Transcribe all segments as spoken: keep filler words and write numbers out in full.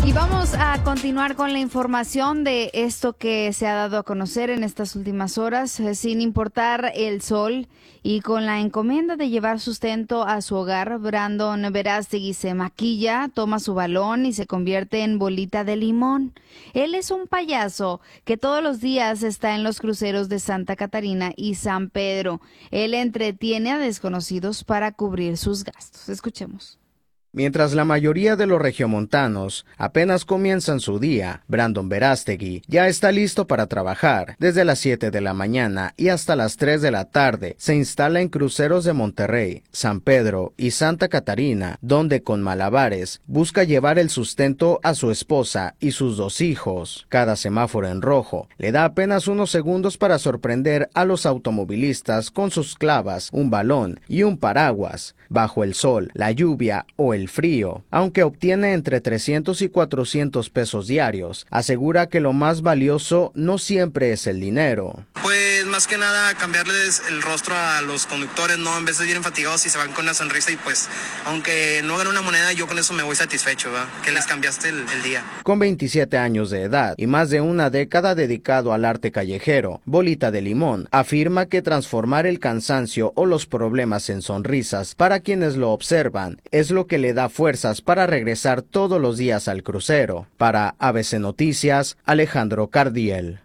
Y vamos a continuar con la información de esto que se ha dado a conocer en estas últimas horas. Sin importar el sol y con la encomienda de llevar sustento a su hogar, Brandon Verástegui se maquilla, toma su balón y se convierte en bolita de limón. Él es un payaso que todos los días está en los cruceros de Santa Catarina y San Pedro. Él entretiene a desconocidos para cubrir sus gastos. Escuchemos. Mientras la mayoría de los regiomontanos apenas comienzan su día, Brandon Verástegui ya está listo para trabajar. Desde las siete de la mañana y hasta las tres de la tarde se instala en cruceros de Monterrey, San Pedro y Santa Catarina, donde con malabares busca llevar el sustento a su esposa y sus dos hijos. Cada semáforo en rojo le da apenas unos segundos para sorprender a los automovilistas con sus clavas, un balón y un paraguas. Bajo el sol, la lluvia o el frío, aunque obtiene entre trescientos y cuatrocientos pesos diarios, asegura que lo más valioso no siempre es el dinero. Pues más que nada cambiarles el rostro a los conductores, ¿no? En vez de vienen fatigados y se van con una sonrisa y pues, aunque no gane una moneda, yo con eso me voy satisfecho, ¿verdad? Que les cambiaste el, el día. Con veintisiete años de edad y más de una década dedicado al arte callejero, Bolita de Limón afirma que transformar el cansancio o los problemas en sonrisas para quienes lo observan es lo que le da fuerzas para regresar todos los días al crucero. Para A B C Noticias, Alejandro Cardiel.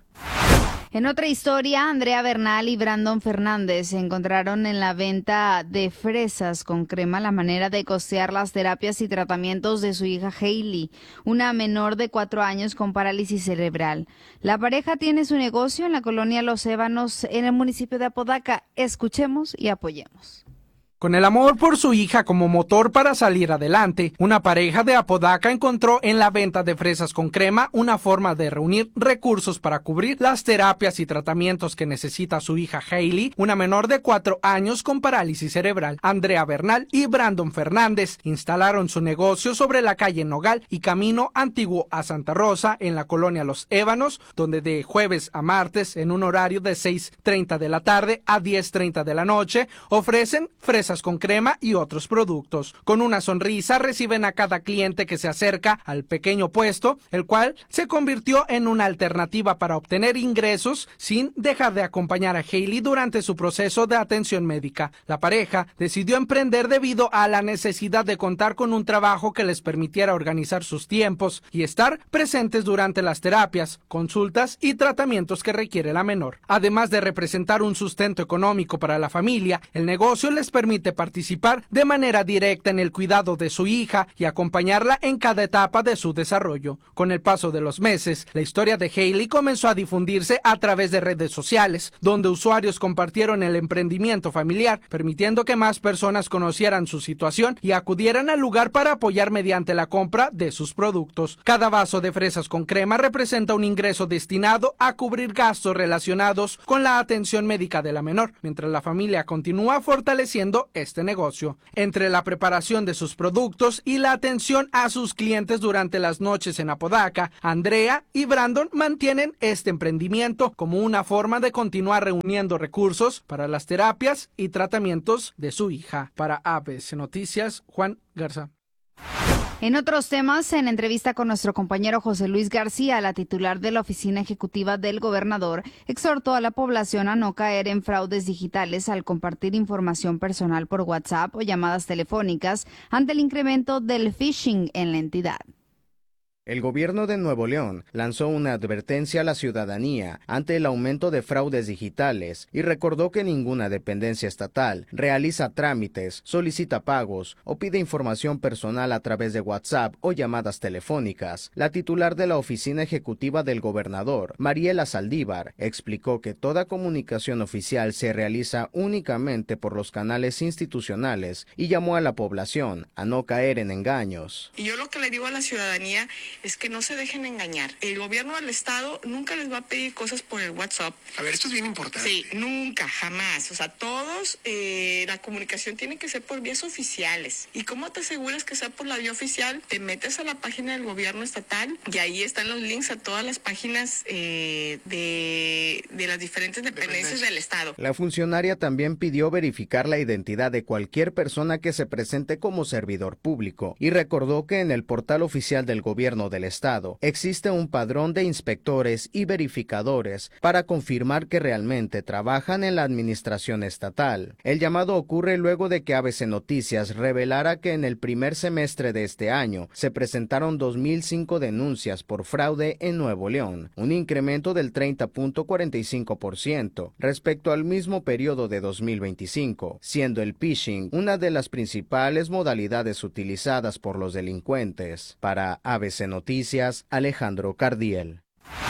En otra historia, Andrea Bernal y Brandon Fernández se encontraron en la venta de fresas con crema la manera de costear las terapias y tratamientos de su hija Hailey, una menor de cuatro años con parálisis cerebral. La pareja tiene su negocio en la colonia Los Ébanos, en el municipio de Apodaca. Escuchemos y apoyemos. Con el amor por su hija como motor para salir adelante, una pareja de Apodaca encontró en la venta de fresas con crema una forma de reunir recursos para cubrir las terapias y tratamientos que necesita su hija Hailey, una menor de cuatro años con parálisis cerebral. Andrea Bernal y Brandon Fernández instalaron su negocio sobre la calle Nogal y Camino Antiguo a Santa Rosa, en la colonia Los Ébanos, donde de jueves a martes, en un horario de seis treinta de la tarde a diez treinta de la noche, ofrecen fresas con crema y otros productos. Con una sonrisa reciben a cada cliente que se acerca al pequeño puesto, el cual se convirtió en una alternativa para obtener ingresos sin dejar de acompañar a Hailey durante su proceso de atención médica. La pareja decidió emprender debido a la necesidad de contar con un trabajo que les permitiera organizar sus tiempos y estar presentes durante las terapias, consultas y tratamientos que requiere la menor. Además de representar un sustento económico para la familia, el negocio les permite participar de manera directa en el cuidado de su hija y acompañarla en cada etapa de su desarrollo. Con el paso de los meses, la historia de Hailey comenzó a difundirse a través de redes sociales, donde usuarios compartieron el emprendimiento familiar, permitiendo que más personas conocieran su situación y acudieran al lugar para apoyar mediante la compra de sus productos. Cada vaso de fresas con crema representa un ingreso destinado a cubrir gastos relacionados con la atención médica de la menor, mientras la familia continúa fortaleciendo este negocio. Entre la preparación de sus productos y la atención a sus clientes durante las noches en Apodaca, Andrea y Brandon mantienen este emprendimiento como una forma de continuar reuniendo recursos para las terapias y tratamientos de su hija. Para A B C Noticias, Juan Garza. En otros temas, en entrevista con nuestro compañero José Luis García, la titular de la Oficina Ejecutiva del Gobernador exhortó a la población a no caer en fraudes digitales al compartir información personal por WhatsApp o llamadas telefónicas ante el incremento del phishing en la entidad. El gobierno de Nuevo León lanzó una advertencia a la ciudadanía ante el aumento de fraudes digitales y recordó que ninguna dependencia estatal realiza trámites, solicita pagos o pide información personal a través de WhatsApp o llamadas telefónicas. La titular de la Oficina Ejecutiva del Gobernador, Mariela Saldívar, explicó que toda comunicación oficial se realiza únicamente por los canales institucionales y llamó a la población a no caer en engaños. Y yo lo que le digo a la ciudadanía es que no se dejen engañar. El gobierno del estado nunca les va a pedir cosas por el WhatsApp. A ver, esto es bien importante. Sí, nunca, jamás. O sea, todos, eh, la comunicación tiene que ser por vías oficiales. ¿Y cómo te aseguras que sea por la vía oficial? Te metes a la página del gobierno estatal y ahí están los links a todas las páginas eh, de, de las diferentes dependencias del estado. La funcionaria también pidió verificar la identidad de cualquier persona que se presente como servidor público y recordó que en el portal oficial del gobierno gobierno del estado, existe un padrón de inspectores y verificadores para confirmar que realmente trabajan en la administración estatal. El llamado ocurre luego de que A B C Noticias revelara que en el primer semestre de este año se presentaron dos mil cinco denuncias por fraude en Nuevo León, un incremento del treinta punto cuarenta y cinco por ciento respecto al mismo periodo de dos mil veinticinco, siendo el phishing una de las principales modalidades utilizadas por los delincuentes. Para A B C Noticias, Alejandro Cardiel.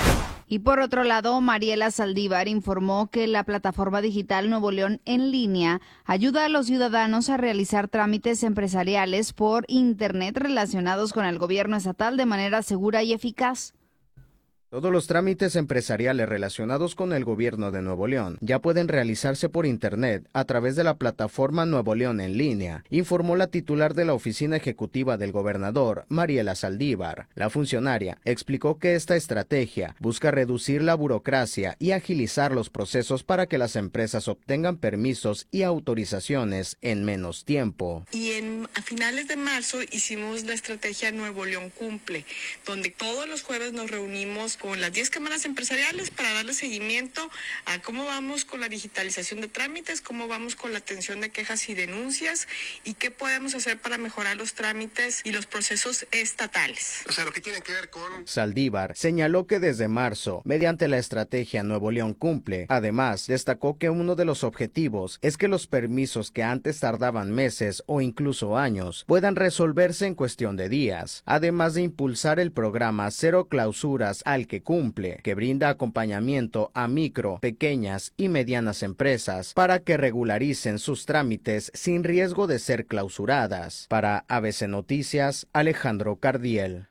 Y por otro lado, Mariela Saldívar informó que la plataforma digital Nuevo León en línea ayuda a los ciudadanos a realizar trámites empresariales por Internet relacionados con el gobierno estatal de manera segura y eficaz. Todos los trámites empresariales relacionados con el gobierno de Nuevo León ya pueden realizarse por Internet a través de la plataforma Nuevo León en línea, informó la titular de la oficina ejecutiva del gobernador, Mariela Saldívar. La funcionaria explicó que esta estrategia busca reducir la burocracia y agilizar los procesos para que las empresas obtengan permisos y autorizaciones en menos tiempo. Y en, a finales de marzo hicimos la estrategia Nuevo León Cumple, donde todos los jueves nos reunimos con las diez cámaras empresariales para darle seguimiento a cómo vamos con la digitalización de trámites, cómo vamos con la atención de quejas y denuncias y qué podemos hacer para mejorar los trámites y los procesos estatales. O sea, lo que tiene que ver con... Saldívar señaló que desde marzo, mediante la estrategia Nuevo León Cumple, además destacó que uno de los objetivos es que los permisos que antes tardaban meses o incluso años puedan resolverse en cuestión de días, además de impulsar el programa Cero Clausuras al que cumple, que brinda acompañamiento a micro, pequeñas y medianas empresas para que regularicen sus trámites sin riesgo de ser clausuradas. Para A B C Noticias, Alejandro Cardiel.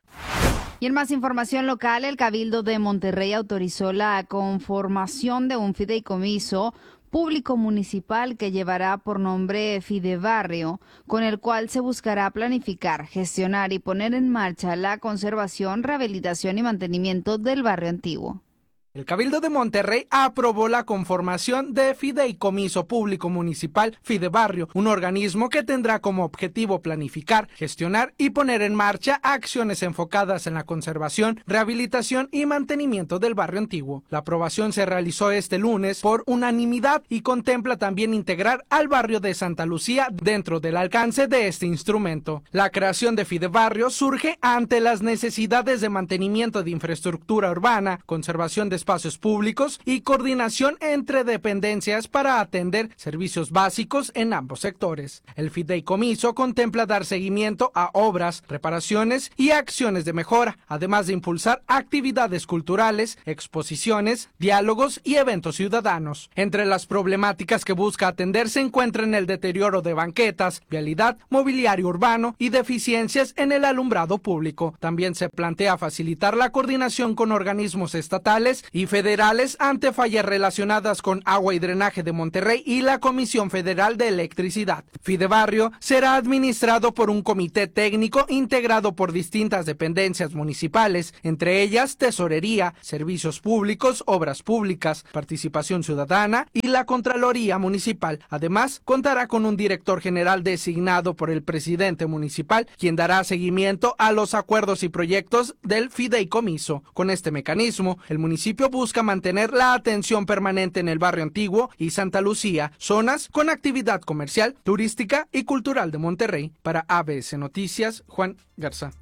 Y en más información local, el Cabildo de Monterrey autorizó la conformación de un fideicomiso público municipal que llevará por nombre Fidebarrio, con el cual se buscará planificar, gestionar y poner en marcha la conservación, rehabilitación y mantenimiento del barrio antiguo. El Cabildo de Monterrey aprobó la conformación de Fideicomiso Público Municipal Fidebarrio, un organismo que tendrá como objetivo planificar, gestionar y poner en marcha acciones enfocadas en la conservación, rehabilitación y mantenimiento del barrio antiguo. La aprobación se realizó este lunes por unanimidad y contempla también integrar al barrio de Santa Lucía dentro del alcance de este instrumento. La creación de Fidebarrio surge ante las necesidades de mantenimiento de infraestructura urbana, conservación de espacios públicos y coordinación entre dependencias para atender servicios básicos en ambos sectores. El fideicomiso contempla dar seguimiento a obras, reparaciones y acciones de mejora, además de impulsar actividades culturales, exposiciones, diálogos y eventos ciudadanos. Entre las problemáticas que busca atender se encuentran el deterioro de banquetas, vialidad, mobiliario urbano y deficiencias en el alumbrado público. También se plantea facilitar la coordinación con organismos estatales y federales ante fallas relacionadas con Agua y Drenaje de Monterrey y la Comisión Federal de Electricidad. Fidebarrio será administrado por un comité técnico integrado por distintas dependencias municipales, entre ellas Tesorería, Servicios Públicos, Obras Públicas, Participación Ciudadana y la Contraloría Municipal. Además, contará con un director general designado por el presidente municipal, quien dará seguimiento a los acuerdos y proyectos del fideicomiso. Con este mecanismo, el municipio busca mantener la atención permanente en el barrio antiguo y Santa Lucía, zonas con actividad comercial, turística y cultural de Monterrey. Para A B C Noticias, Juan Garza.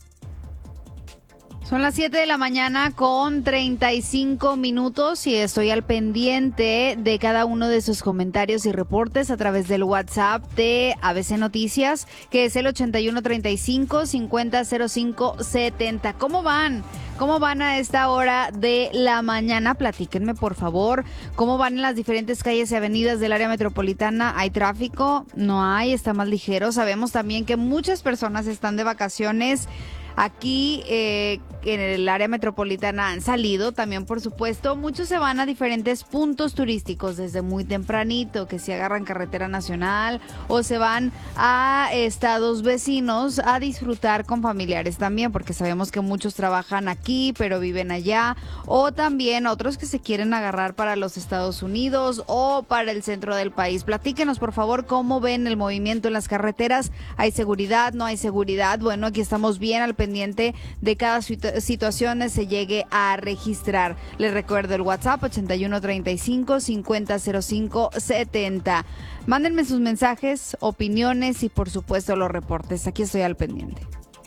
Son las siete de la mañana con treinta y cinco minutos y estoy al pendiente de cada uno de sus comentarios y reportes a través del WhatsApp de A B C Noticias, que es el ochenta y uno treinta y cinco cincuenta cero cinco setenta. ¿Cómo van? ¿Cómo van a esta hora de la mañana? Platíquenme, por favor. ¿Cómo van en las diferentes calles y avenidas del área metropolitana? ¿Hay tráfico? ¿No hay? ¿Está más ligero? Sabemos también que muchas personas están de vacaciones. Aquí eh, en el área metropolitana han salido también, por supuesto. Muchos se van a diferentes puntos turísticos desde muy tempranito, que se agarran carretera nacional o se van a estados vecinos a disfrutar con familiares también, porque sabemos que muchos trabajan aquí pero viven allá, o también otros que se quieren agarrar para los Estados Unidos o para el centro del país. Platíquenos, por favor, cómo ven el movimiento en las carreteras. ¿Hay seguridad? ¿No hay seguridad? Bueno, aquí estamos bien al pendiente pendiente de cada situ- situación se llegue a registrar. Les recuerdo el WhatsApp ochenta y uno treinta y cinco cincuenta cero cinco setenta. Mándenme sus mensajes, opiniones y por supuesto los reportes. Aquí estoy al pendiente.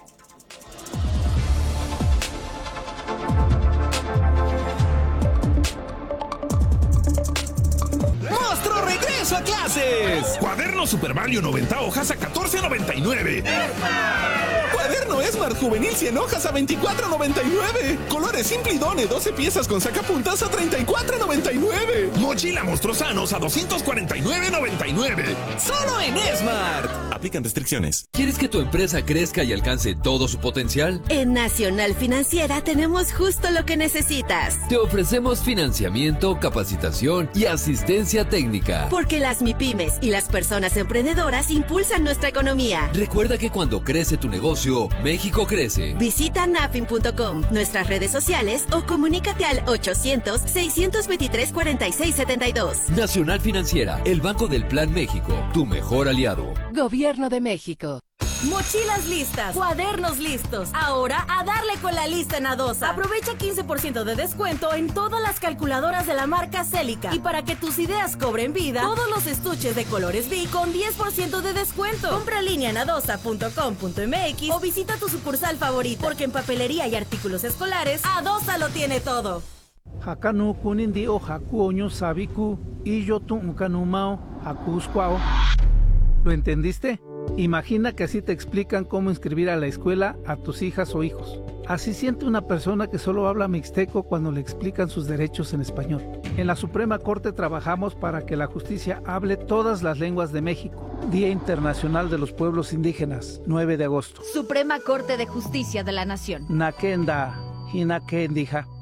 ¡Monstruo regreso a clases! Cuaderno Super Mario noventa hojas a catorce noventa y nueve. Cuaderno Smart Juvenil cien hojas a veinticuatro noventa y nueve. Colores Simple y Done doce piezas con sacapuntas a treinta y cuatro noventa y nueve. Mochila Monstruosanos a doscientos cuarenta y nueve noventa y nueve. ¡Solo en Smart! Aplican restricciones. ¿Quieres que tu empresa crezca y alcance todo su potencial? En Nacional Financiera tenemos justo lo que necesitas. Te ofrecemos financiamiento, capacitación y asistencia técnica. Porque las MIPYMES y las personas emprendedoras impulsan nuestra economía. Recuerda que cuando crece tu negocio, México crece. Visita nafin punto com, nuestras redes sociales o comunícate al ochocientos, seiscientos veintitrés, cuarenta y seis setenta y dos. Nacional Financiera, el Banco del Plan México, tu mejor aliado. Gobierno de México. Mochilas listas, cuadernos listos. Ahora a darle con la lista en Adosa. Aprovecha quince por ciento de descuento en todas las calculadoras de la marca Celica. Y para que tus ideas cobren vida, todos los estuches de colores B con diez por ciento de descuento. Compra en línea en adosa punto com punto m x o visita tu sucursal favorita. Porque en papelería y artículos escolares, Adosa lo tiene todo. Hakanu kunindi o hakuoño sabiku y yo tu ukanumao hakuskwao. ¿Lo entendiste? Imagina que así te explican cómo inscribir a la escuela a tus hijas o hijos. Así siente una persona que solo habla mixteco cuando le explican sus derechos en español. En la Suprema Corte trabajamos para que la justicia hable todas las lenguas de México. Día Internacional de los Pueblos Indígenas, nueve de agosto. Suprema Corte de Justicia de la Nación. Nakenda, Hinakendija.